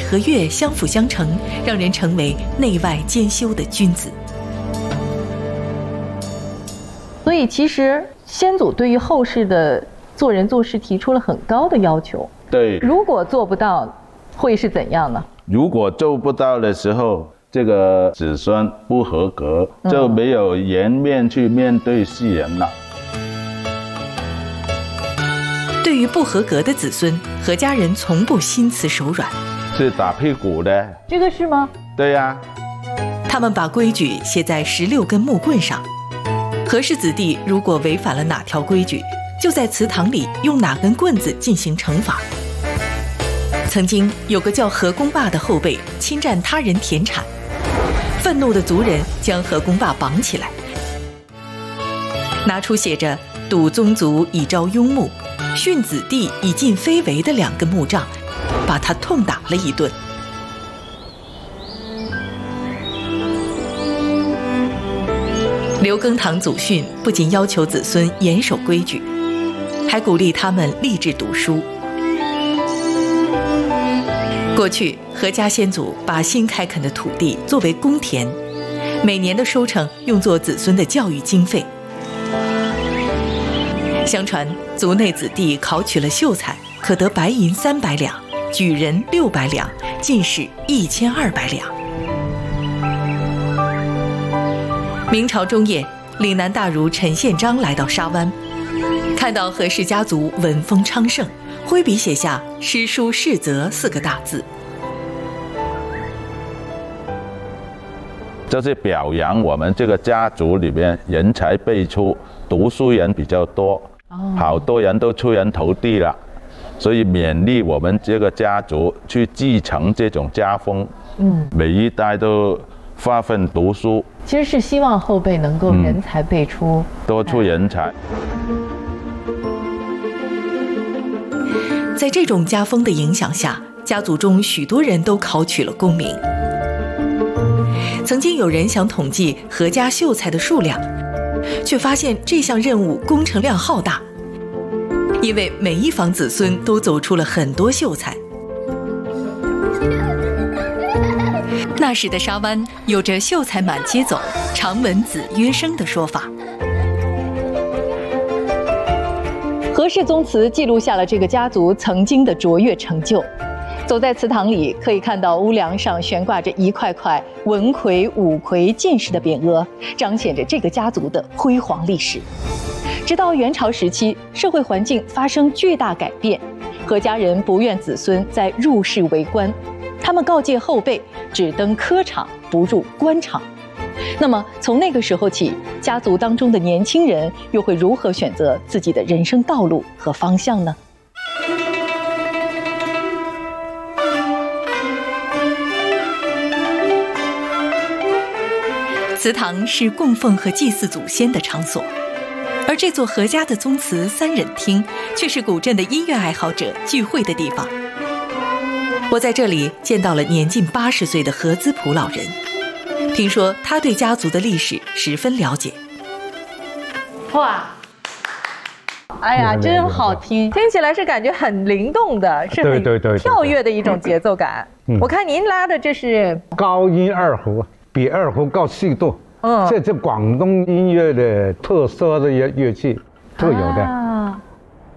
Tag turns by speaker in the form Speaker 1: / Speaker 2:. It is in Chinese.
Speaker 1: 和乐相辅相成，让人成为内外兼修的君子。
Speaker 2: 所以，其实先祖对于后世的做人做事提出了很高的要求。
Speaker 3: 对，
Speaker 2: 如果做不到，会是怎样呢？
Speaker 3: 如果做不到的时候，这个子孙不合格，就没有颜面去面对世人了。
Speaker 1: 对于不合格的子孙，何家人从不心慈手软，
Speaker 3: 是打屁股的。
Speaker 2: 这个是吗？
Speaker 3: 对呀。
Speaker 1: 他们把规矩写在16根木棍上。何氏子弟如果违反了哪条规矩，就在祠堂里用哪根棍子进行惩罚。曾经有个叫何公霸的后辈侵占他人田产，愤怒的族人将何公霸绑起来，拿出写着“赌宗族以招庸目，训子弟以尽非为”的2根木杖，把他痛打了一顿。刘耕堂祖训不仅要求子孙严守规矩，还鼓励他们立志读书。过去何家先祖把新开垦的土地作为公田，每年的收成用作子孙的教育经费。相传族内子弟考取了秀才，可得白银300两，举人600两，进士1200两。明朝中叶，岭南大儒陈宪章来到沙湾，看到何氏家族文风昌盛，挥笔写下“诗书世泽”4个大字，
Speaker 3: 这是表扬我们这个家族里面人才辈出，读书人比较多，好多人都出人头地了，所以勉励我们这个家族去继承这种家风，每一代都发奋读书。
Speaker 2: 其实是希望后辈能够人才辈出，
Speaker 3: 多出人才。
Speaker 1: 在这种家风的影响下，家族中许多人都考取了功名。曾经有人想统计何家秀才的数量，却发现这项任务工程量浩大，因为每一房子孙都走出了很多秀才。那时的沙湾有着秀才满街走，常闻子曰生的说法。
Speaker 2: 何氏宗祠记录下了这个家族曾经的卓越成就。走在祠堂里，可以看到屋梁上悬挂着一块块文魁、武魁进士的匾额，彰显着这个家族的辉煌历史。直到元朝时期，社会环境发生巨大改变，何家人不愿子孙再入仕为官，他们告诫后辈只登科场，不入官场。那么从那个时候起，家族当中的年轻人又会如何选择自己的人生道路和方向呢？
Speaker 1: 祠堂是供奉和祭祀祖先的场所，而这座何家的宗祠3忍厅却是古镇的音乐爱好者聚会的地方。我在这里见到了年近80岁的何资普老人，听说他对家族的历史十分了解。
Speaker 2: 哇，哎呀，真好听，听起来是感觉很灵动的，是很跳跃的一种节奏感。我看您拉的这是
Speaker 4: 高音二胡，比二胡高4度。这是广东音乐的特色的乐器，特有的。